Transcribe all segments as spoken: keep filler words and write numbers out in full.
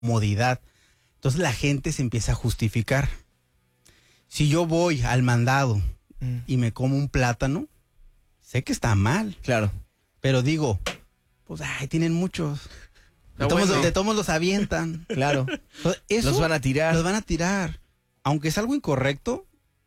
comodidad. Entonces la gente se empieza a justificar. Si yo voy al mandado mm. y me como un plátano, sé que está mal. Claro. Pero digo, pues, ay, tienen muchos. De todos, bueno. de todos los avientan. Claro. Entonces, eso los van a tirar. Los van a tirar. Aunque es algo incorrecto,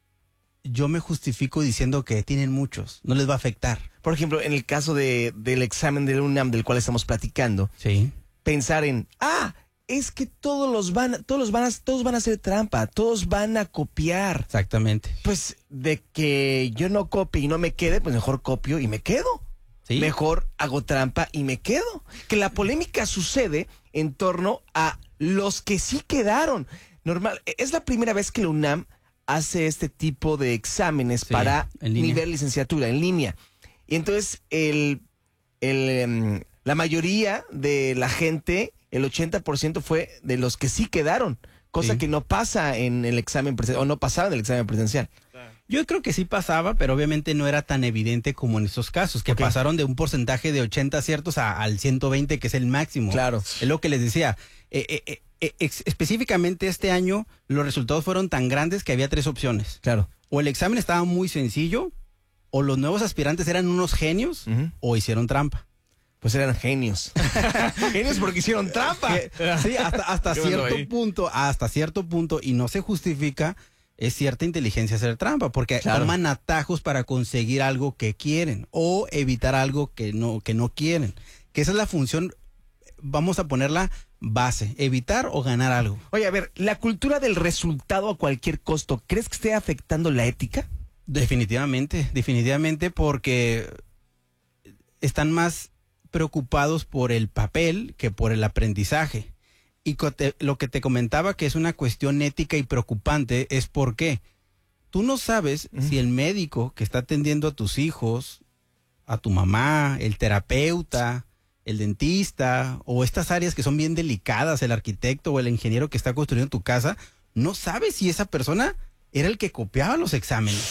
yo me justifico diciendo que tienen muchos. No les va a afectar. Por ejemplo, en el caso de, del examen del UNAM del cual estamos platicando, sí. pensar en, ah, es que todos los van, todos los van a, todos van a hacer trampa, todos van a copiar. Exactamente. Pues de que yo no copie y no me quede, pues mejor copio y me quedo. ¿Sí? Mejor hago trampa y me quedo. Que la polémica sucede en torno a los que sí quedaron. Normal, es la primera vez que la UNAM hace este tipo de exámenes sí, para nivel licenciatura, en línea. Y entonces el, el, um, la mayoría de la gente, el ochenta por ciento fue de los que sí quedaron, cosa sí. que no pasa en el examen presencial, o no pasaba en el examen presencial. Yo creo que sí pasaba, pero obviamente no era tan evidente como en esos casos, que okay. pasaron de un porcentaje de ochenta aciertos a, al ciento veinte, que es el máximo. Claro. Es lo que les decía. Eh, eh, eh, ex, específicamente este año, los resultados fueron tan grandes que había tres opciones. Claro. O el examen estaba muy sencillo, o los nuevos aspirantes eran unos genios, uh-huh. o hicieron trampa. Pues eran genios. Genios porque hicieron trampa. Sí, hasta, hasta cierto punto, hasta cierto punto, y no se justifica, es cierta inteligencia hacer trampa, porque claro. toman atajos para conseguir algo que quieren o evitar algo que no, que no quieren. Que esa es la función, vamos a ponerla base, evitar o ganar algo. Oye, a ver, la cultura del resultado a cualquier costo, ¿crees que esté afectando la ética? Definitivamente, definitivamente, porque están más preocupados por el papel que por el aprendizaje. Y lo que te comentaba que es una cuestión ética y preocupante es porque tú no sabes uh-huh. si el médico que está atendiendo a tus hijos, a tu mamá, el terapeuta, el dentista o estas áreas que son bien delicadas, el arquitecto o el ingeniero que está construyendo tu casa, no sabes si esa persona era el que copiaba los exámenes.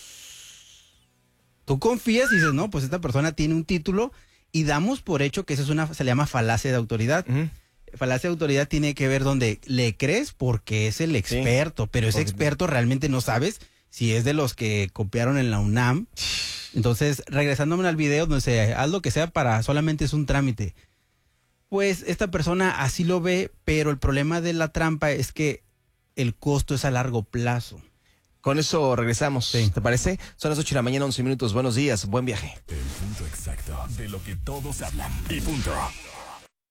Tú confías y dices, no, pues esta persona tiene un título y damos por hecho que eso es una, se le llama falacia de autoridad. Uh-huh. Falacia de autoridad tiene que ver donde le crees porque es el experto, sí, pero ese experto realmente no sabes si es de los que copiaron en la UNAM. Entonces, regresándome al video, donde se haz lo que sea para solamente es un trámite. Pues esta persona así lo ve, pero el problema de la trampa es que el costo es a largo plazo. Con eso regresamos, sí. ¿Te parece? Son las ocho de la mañana, once minutos. Buenos días, buen viaje. El punto exacto de lo que todos hablan. Y punto.